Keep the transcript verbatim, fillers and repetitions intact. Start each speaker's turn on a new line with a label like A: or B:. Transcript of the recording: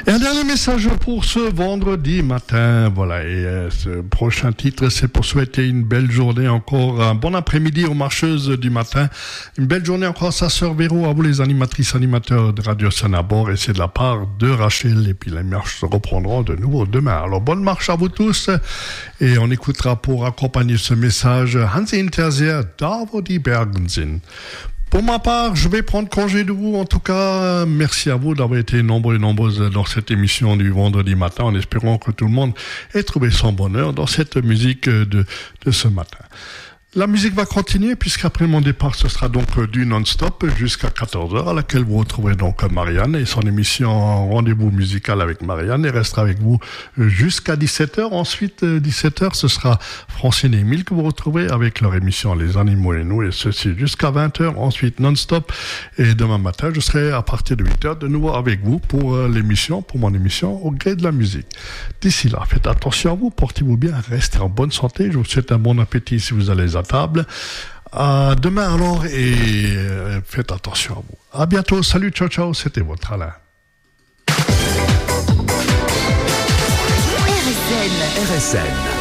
A: Et un dernier message pour ce vendredi matin. Voilà, et euh, ce prochain titre, c'est pour souhaiter une belle journée encore, un bon après-midi aux marcheuses du matin. Une belle journée encore à sa sœur Véro, à vous les animatrices, animateurs de Radio Sanabord, et c'est de la part de Rachel. Et puis les marches se reprendront de nouveau demain. Alors bonne marche à vous tous, et on écoutera pour accompagner ce message Hans Interseer, Da wo die Bergen sind. Pour ma part, je vais prendre congé de vous. En tout cas, merci à vous d'avoir été nombreux et nombreuses dans cette émission du vendredi matin, en espérant que tout le monde ait trouvé son bonheur dans cette musique de, de ce matin. La musique va continuer, puisqu'après mon départ, ce sera donc du non-stop jusqu'à quatorze heures, à laquelle vous retrouverez donc Marianne et son émission Rendez-vous musical avec Marianne, et restera avec vous jusqu'à dix-sept heures. Ensuite, dix-sept heures, ce sera Francine et Émile que vous retrouverez avec leur émission Les Animaux et nous, et ceci jusqu'à vingt heures. Ensuite, non-stop. Et demain matin, je serai à partir de huit heures de nouveau avec vous pour l'émission, pour mon émission Au gré de la musique. D'ici là, faites attention à vous, portez-vous bien, restez en bonne santé. Je vous souhaite un bon appétit si vous allez à table. À demain alors, et euh, faites attention à vous. À bientôt. Salut, ciao, ciao. C'était votre Alain.
B: R S N.
C: R S N.